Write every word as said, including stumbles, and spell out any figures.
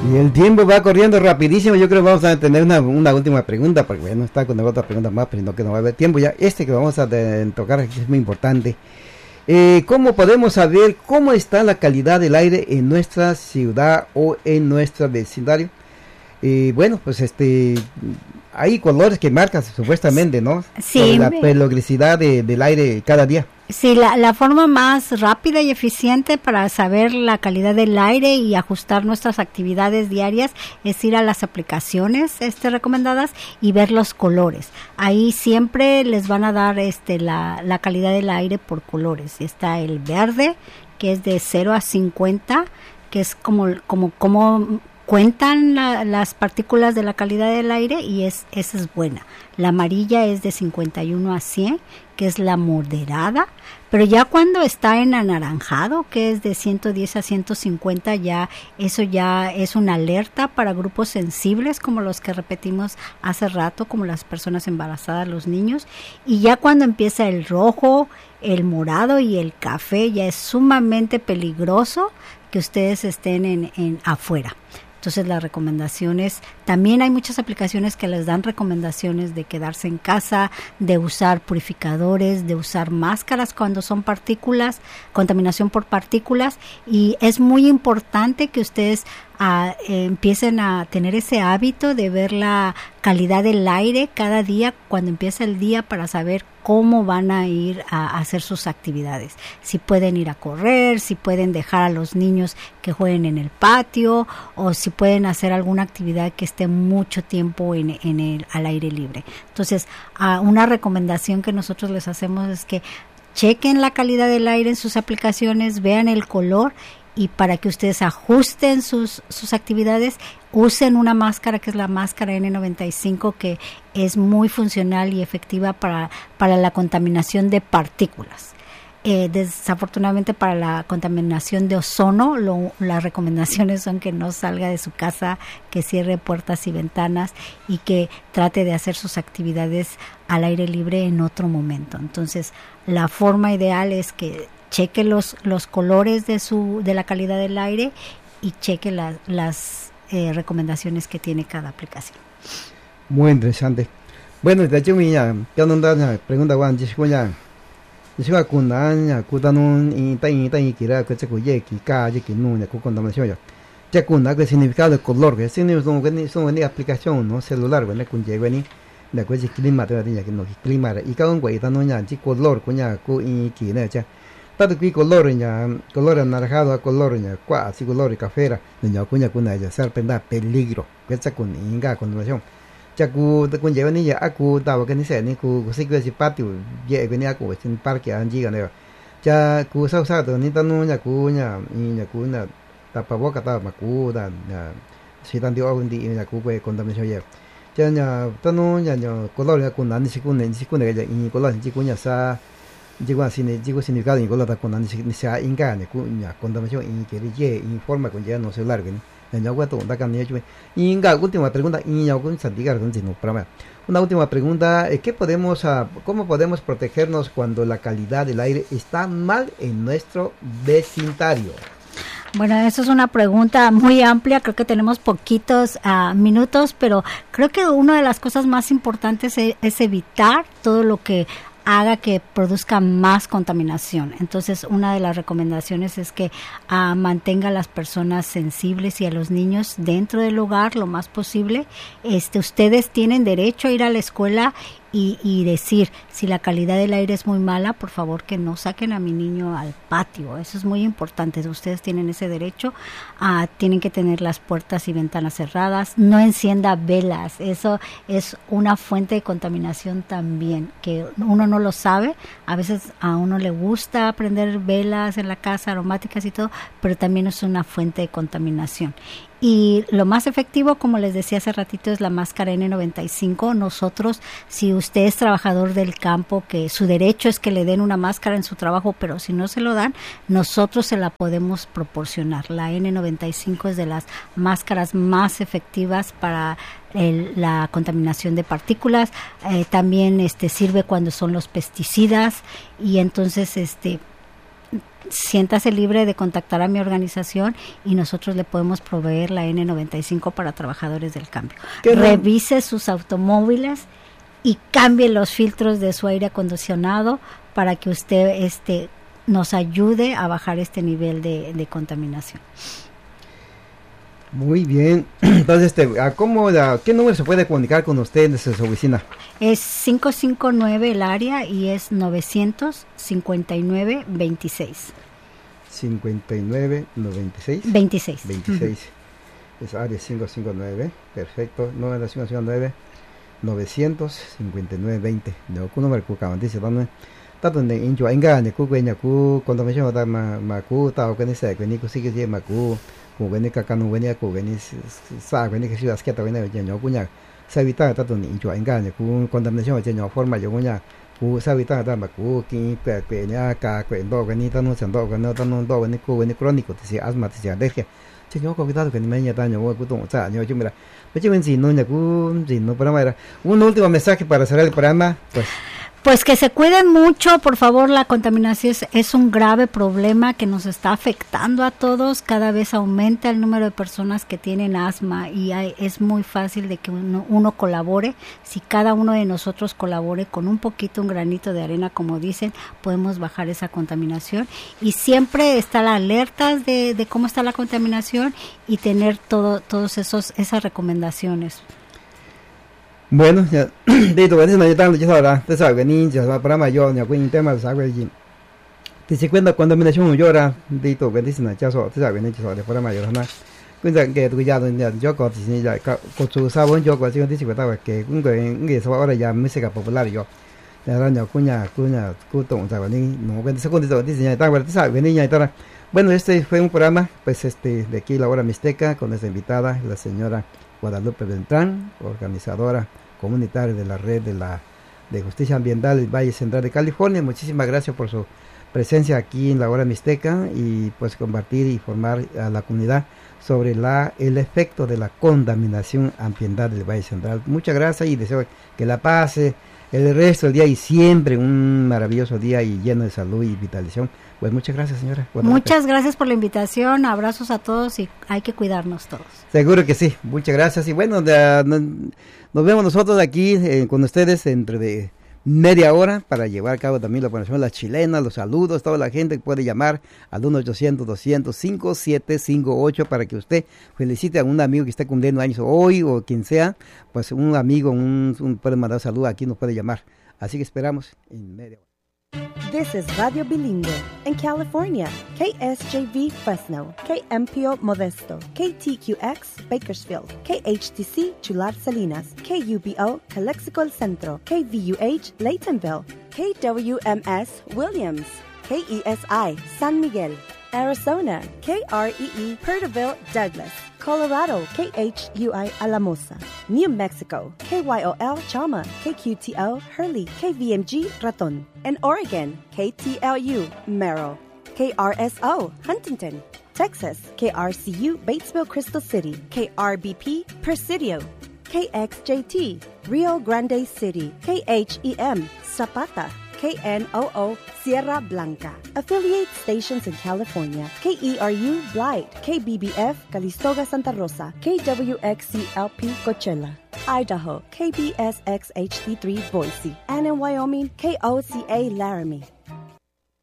Y el tiempo va corriendo rapidísimo. Yo creo que vamos a tener una, una última pregunta, porque bueno, está con otra pregunta más, pero no que no va a haber tiempo ya. Este que vamos a de, tocar aquí es muy importante. Eh, ¿Cómo podemos saber cómo está la calidad del aire en nuestra ciudad o en nuestro vecindario? Eh, bueno, pues este, hay colores que marcan supuestamente, ¿no? Sí. Sobre la peligrosidad de, del aire cada día. Sí, la, la forma más rápida y eficiente para saber la calidad del aire y ajustar nuestras actividades diarias es ir a las aplicaciones este, recomendadas y ver los colores. Ahí siempre les van a dar este, la, la calidad del aire por colores. Está el verde, que es de cero a cincuenta, que es como como como cuentan la, las partículas de la calidad del aire, y es esa es buena. La amarilla es de cincuenta y uno a cien, que es la moderada, pero ya cuando está en anaranjado, que es de ciento diez a ciento cincuenta, ya eso ya es una alerta para grupos sensibles, como los que repetimos hace rato, como las personas embarazadas, los niños. Y ya cuando empieza el rojo, el morado y el café, ya es sumamente peligroso que ustedes estén en, en afuera. Entonces las recomendaciones, también hay muchas aplicaciones que les dan recomendaciones de quedarse en casa, de usar purificadores, de usar máscaras cuando son partículas, contaminación por partículas, y es muy importante que ustedes a, eh, empiecen a tener ese hábito de ver la calidad del aire cada día cuando empieza el día, para saber cómo van a ir a, a hacer sus actividades. Si pueden ir a correr, si pueden dejar a los niños que jueguen en el patio, o si pueden hacer alguna actividad que esté mucho tiempo en, en el, al aire libre. Entonces, a una recomendación que nosotros les hacemos es que chequen la calidad del aire en sus aplicaciones, vean el color, y para que ustedes ajusten sus, sus actividades, usen una máscara que es la máscara ene noventa y cinco, que es muy funcional y efectiva para, para la contaminación de partículas. Eh, desafortunadamente para la contaminación de ozono, lo, las recomendaciones son que no salga de su casa, que cierre puertas y ventanas y que trate de hacer sus actividades al aire libre en otro momento. Entonces, la forma ideal es que cheque los, los colores de su de la calidad del aire y cheque la, las eh, recomendaciones que tiene cada aplicación. Muy interesante. Bueno, de hecho, ya no da pregunta Juan, ya yo con ya cutan y tan y tan y quiera que se cuye que calle que no ya con contaminación ya. Ya con el significado del color, que significa que son una aplicación no celular, bueno, con llega ni la cosa clima te que no clima y cada un güey tan ya chi color con ya con y que ne ya. Tanto que color ya color anaranjado a color ya casi color café ya con ya con ya serpenta peligro, que se con inga contaminación. Ya cu te con lleva ni ya aku daba que ni se ni cu se que si patio ye que ni aku en parque anji ga ne ya cu sa sa to ni tan no ya cu ya y ya cu na tapaboca ta ma cu da si tan dio algún día ya cu que contaminación ya ya ya tan no ya ya color ya con ni si con ni si con ya y color ni cu ya sa llegó así ni llegó significado y color ta con ni si se inga ni cu ya contaminación y que ye informa con ya no se largue ni y una última pregunta y una última pregunta, ¿qué podemos, cómo podemos protegernos cuando la calidad del aire está mal en nuestro vecindario? Bueno, eso es una pregunta muy amplia, creo que tenemos poquitos uh, minutos, pero creo que una de las cosas más importantes es, es evitar todo lo que haga que produzca más contaminación. Entonces, una de las recomendaciones es que uh, mantenga a las personas sensibles y a los niños dentro del hogar lo más posible. Este, ustedes tienen derecho a ir a la escuela y, y decir, si la calidad del aire es muy mala, por favor que no saquen a mi niño al patio. Eso es muy importante. Ustedes tienen ese derecho. Uh, tienen que tener las puertas y ventanas cerradas. No encienda velas. Eso es una fuente de contaminación también, que uno no lo sabe. A veces a uno le gusta prender velas en la casa, aromáticas y todo, pero también es una fuente de contaminación. Y lo más efectivo, como les decía hace ratito, es la máscara ene noventa y cinco. Nosotros, si usted es trabajador del campo, que su derecho es que le den una máscara en su trabajo, pero si no se lo dan, nosotros se la podemos proporcionar. La ene noventa y cinco es de las máscaras más efectivas para el, la contaminación de partículas. Eh, también este sirve cuando son los pesticidas, y entonces este siéntase libre de contactar a mi organización y nosotros le podemos proveer la N noventa y cinco para trabajadores del cambio. Revise sus automóviles y cambie los filtros de su aire acondicionado para que usted este, nos ayude a bajar este nivel de, de contaminación. Muy bien. Entonces, este, ¿a cómo, a ¿qué número se puede comunicar con usted desde su oficina? Es cinco cinco nueve el área y es novecientos cincuenta y nueve veintiséis. cincuenta y nueve noventa y seis. veintiséis. veintiséis. Uh-huh. Es área cinco cinco nueve. Perfecto. No es la cinco cinco nueve. novecientos cincuenta y nueve veinte. No, ku número ku kawan dice dame. Tato ne injo inga ne ku kwenya ku contaminación da ma ma ku tao que ni se que ni ku sigue ye ma ku ku que ni kakanu que ni ku que ni sa que ni que ciudad que ta que ni ye no kunya. Se evita tato ni injo inga ne ku contaminación ye no forma yo kunya. Ku se evita da ma ku ki pe pe ni aka que do que ni ta no se do que no ta no do que ni ku que ni crónico te si asma te si alergia. Che yo ko cuidado que ni me ya daño ku tu sa yo yo mira. Pues yo en sí no ya ku sí no para era un último mensaje para cerrar el programa, pues Pues que se cuiden mucho, por favor. La contaminación es, es un grave problema que nos está afectando a todos. Cada vez aumenta el número de personas que tienen asma y hay, es muy fácil de que uno, uno colabore. Si cada uno de nosotros colabore con un poquito, un granito de arena, como dicen, podemos bajar esa contaminación. Y siempre estar alertas de, de cómo está la contaminación y tener todo, todos esos esas recomendaciones. Bueno, ya de tu vez me dan yo ahora, te sabes que ni ya va para mayor, ni algún tema sabe allí. Te se cuenta cuando me nació llora, de tu vez na ya so, te sabes ni yo de para mayor, ¿no? Cuenta que tu ya ya yo con si ya con su sabón yo con si dice que que un que que ahora ya música popular yo. Ya ran ya cuña cuña cuto, sabes ni no que se cuenta dice ya te sabes ni ya está. Bueno, este fue un programa pues este de aquí la hora mixteca con esta invitada, la señora Guadalupe Beltrán, organizadora comunitaria de la red de la de justicia ambiental del Valle Central de California. Muchísimas gracias por su presencia aquí en la hora mixteca y pues compartir y informar a la comunidad sobre la el efecto de la contaminación ambiental del Valle Central. Muchas gracias y deseo que la pase el resto del día y siempre un maravilloso día y lleno de salud y vitalización. Pues muchas gracias, señora Guadalupe. Muchas gracias por la invitación, abrazos a todos y hay que cuidarnos todos. Seguro que sí, muchas gracias y bueno, de, nos, nos vemos nosotros aquí eh, con ustedes dentro de media hora para llevar a cabo también la programación las chilenas, los saludos, toda la gente puede llamar al uno ochocientos doscientos cinco siete cinco ocho para que usted felicite a un amigo que está cumpliendo años hoy o quien sea, pues un amigo, un, un puede mandar saludos aquí, nos puede llamar, así que esperamos en media hora. This is Radio Bilingüe in California, K S J V Fresno, K M P O Modesto, K T Q X Bakersfield, K H T C Chular Salinas, K U B O Calexico El Centro, K V U H Laytonville, K W M S Williams, K E S I San Miguel, Arizona, K R E E Perterville Douglas, Colorado, K H U I Alamosa, New Mexico, K Y O L Chama, K Q T O Hurley, K V M G Raton, and Oregon, K T L U Merrill, K R S O Huntington, Texas, K R C U Batesville Crystal City, K R B P Presidio, K X J T Rio Grande City, K H E M Zapata, K N O O Sierra Blanca. Affiliate stations in California, K E R U Blight, K B B F Calistoga Santa Rosa, K W X C L P Coachella, Idaho, K B S X H D three Boise, and in Wyoming, K O C A Laramie.